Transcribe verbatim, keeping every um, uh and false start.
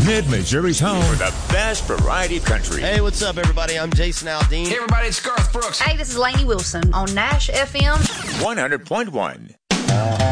Mid-Missouri's home for the best variety of country. Hey, what's up, everybody? I'm Jason Aldean. Hey, everybody, it's Garth Brooks. Hey, this is Lainey Wilson on Nash F M. one hundred point one.